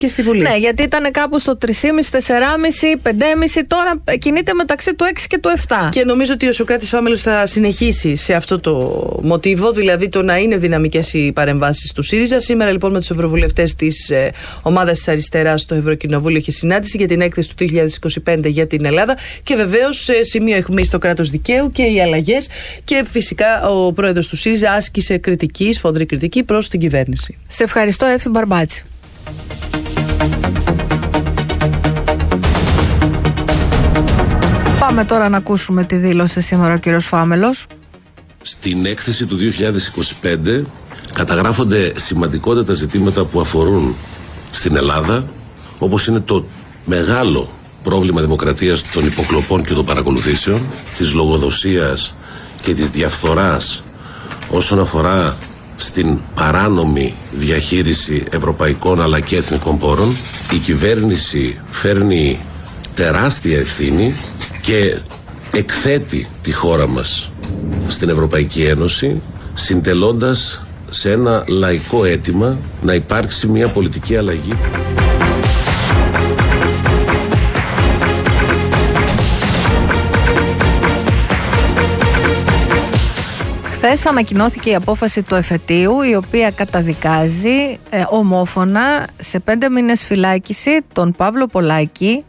και στη Βουλή. Ναι, γιατί ήταν κάπου στο 3,5, 4,5, 5,5, τώρα κινείται μεταξύ του 6 και του 7. Και νομίζω ότι ο Σωκράτης Φάμελος θα συνεχίσει σε αυτό το μοτίβο, δηλαδή το να είναι δυναμικές οι παρεμβάσεις του ΣΥΡΙΖΑ. Σήμερα λοιπόν με τους ευρωβουλευτές της ομάδας της αριστεράς στο Ευρωκοινοβούλιο έχει συνάντηση για την έκθεση του 2025 για την Ελλάδα και βεβαίως σημείο αιχμής στο κράτος δικαίου και οι αλλαγές, και φυσικά ο πρόεδρος του ΣΥΡΙΖΑ άσκησε κριτική, σφοδρή κριτική προς την κυβέρνηση. Σε ευχαριστώ, Έφη Μπαρμπάτση. Πάμε τώρα να ακούσουμε τι δήλωσε σήμερα ο κύριος Φάμελος. Στην έκθεση του 2025 καταγράφονται σημαντικότατα ζητήματα που αφορούν στην Ελλάδα, όπως είναι το μεγάλο πρόβλημα δημοκρατίας των υποκλοπών και των παρακολουθήσεων, της λογοδοσίας και της διαφθοράς όσον αφορά στην παράνομη διαχείριση ευρωπαϊκών αλλά και εθνικών πόρων. Η κυβέρνηση φέρνει τεράστια ευθύνη και εκθέτει τη χώρα μας στην Ευρωπαϊκή Ένωση, συντελώντας σε ένα λαϊκό αίτημα να υπάρξει μια πολιτική αλλαγή. Χθες ανακοινώθηκε η απόφαση του εφετείου, η οποία καταδικάζει ομόφωνα σε 5 μήνες φυλάκιση τον Παύλο Πολάκη,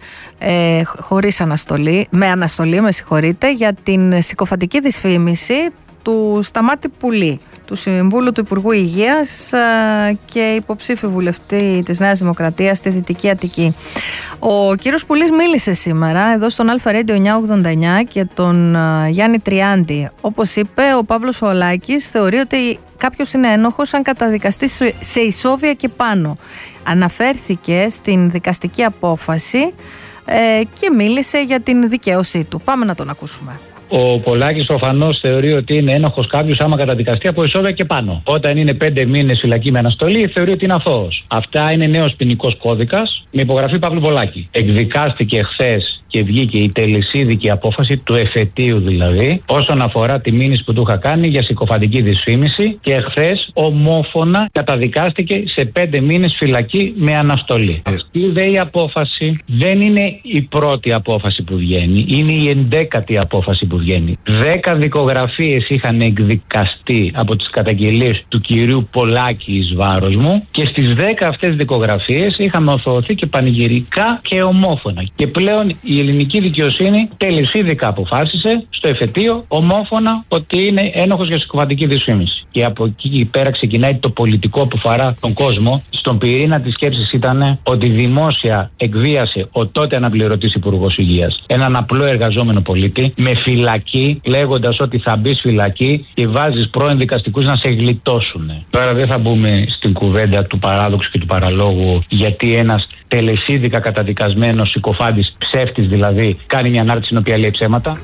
χωρίς αναστολή, με αναστολή, για την συκοφαντική δυσφήμιση του Σταμάτη Πουλή, του Συμβούλου του Υπουργού Υγείας και υποψήφιου βουλευτή της Νέας Δημοκρατίας στη Δυτική Αττική. Ο κύριος Πουλής μίλησε σήμερα εδώ στον Αλφα Radio 989 και τον Γιάννη Τριάντη. Όπως είπε, ο Παύλος Πολάκης θεωρεί ότι κάποιος είναι ένοχος αν καταδικαστεί σε ισόβια και πάνω. Αναφέρθηκε στην δικαστική απόφαση και μίλησε για την δικαίωσή του. Πάμε να τον ακούσουμε. Ο Πολάκης προφανώς θεωρεί ότι είναι ένοχος κάποιος άμα καταδικαστεί από ισόβια και πάνω. Όταν είναι 5 μήνες φυλακή με αναστολή, θεωρεί ότι είναι αθώος. Αυτά είναι νέος ποινικός κώδικας με υπογραφή Παύλου Πολάκη. Εκδικάστηκε χθες και βγήκε η τελεσίδικη απόφαση του εφετείου, δηλαδή, όσον αφορά τη μήνυση που του είχα κάνει για συκοφαντική δυσφήμιση, και χθες ομόφωνα καταδικάστηκε σε 5 μήνες φυλακή με αναστολή. Αυτή η απόφαση δεν είναι η πρώτη απόφαση που βγαίνει, είναι η 11η απόφαση που βγαίνει. 10 δικογραφίες είχαν εκδικαστεί από τις καταγγελίες του κυρίου Πολάκη εις βάρος μου, και στις 10 αυτές δικογραφίες είχαμε οθωωθεί και πανηγυρικά και ομόφωνα. Και πλέον η ελληνική δικαιοσύνη τελεσίδικα αποφάσισε στο εφετείο ομόφωνα ότι είναι ένοχος για συκοφαντική δυσφήμιση. Και από εκεί πέρα ξεκινάει το πολιτικό που αφορά τον κόσμο. Στον πυρήνα της σκέψης ήταν ότι δημόσια εκβίασε ο τότε αναπληρωτής Υπουργός Υγείας έναν απλό εργαζόμενο πολίτη με φυλακή, λέγοντας ότι θα μπεις φυλακή και βάζεις πρώην δικαστικούς να σε γλιτώσουν. Τώρα δεν θα μπούμε στην κουβέντα του παράδοξου και του παραλόγου, γιατί ένας τελεσίδικα καταδικασμένος συκοφάντης, ψεύτης δηλαδή, κάνει μια ανάρτηση στην οποία λέει ψέματα.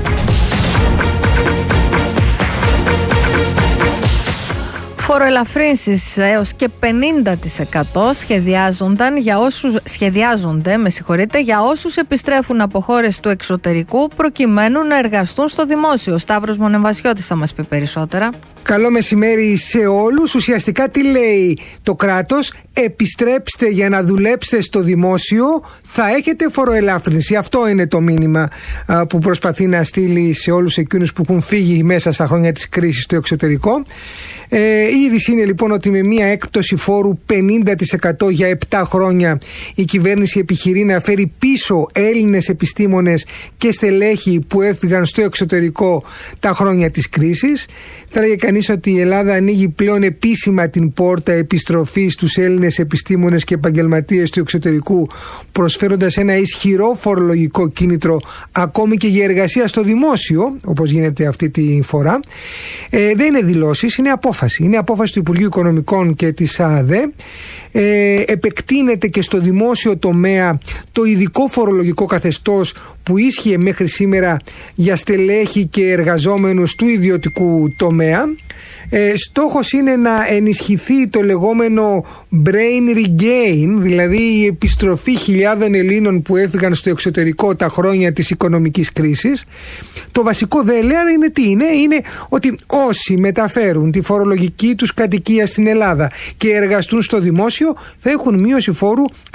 Φοροελαφρύνσεις έως και 50% σχεδιάζονται για όσους επιστρέφουν από χώρες του εξωτερικού προκειμένου να εργαστούν στο δημόσιο. Ο Σταύρος Μονεμβασιώτης θα μας πει περισσότερα. Καλό μεσημέρι σε όλους. Ουσιαστικά τι λέει το κράτος? Επιστρέψτε για να δουλέψετε στο δημόσιο, θα έχετε φοροελάφρυνση. Αυτό είναι το μήνυμα που προσπαθεί να στείλει σε όλους εκείνους που έχουν φύγει μέσα στα χρόνια της κρίσης στο εξωτερικό. Η είδηση είναι λοιπόν ότι με μια έκπτωση φόρου 50% για 7 χρόνια η κυβέρνηση επιχειρεί να φέρει πίσω Έλληνες επιστήμονες και στελέχη που έφυγαν στο εξωτερικό τα χρόνια της κρίσης. Θα λέγε κανείς ότι η Ελλάδα ανοίγει πλέον επίσημα την πόρτα επιστροφής στους Έλληνες επιστήμονες και επαγγελματίες του εξωτερικού, προσφέροντας ένα ισχυρό φορολογικό κίνητρο ακόμη και για εργασία στο δημόσιο, όπως γίνεται αυτή τη φορά. Δεν είναι δηλώσεις, είναι απόφαση. Είναι απόφαση του Υπουργείου Οικονομικών και της ΑΔΕ. Επεκτείνεται και στο δημόσιο τομέα το ειδικό φορολογικό καθεστώς που ίσχυε μέχρι σήμερα για στελέχη και εργαζόμενους του ιδιωτικού τομέα. Στόχος είναι να ενισχυθεί το λεγόμενο brain regain, δηλαδή η επιστροφή χιλιάδων Ελλήνων που έφυγαν στο εξωτερικό τα χρόνια της οικονομικής κρίσης. Το βασικό δέλεαρ είναι τι είναι? Είναι ότι όσοι μεταφέρουν τη φορολογική τους κατοικία στην Ελλάδα και εργαστούν στο δημόσιο θα έχουν μείωση φόρου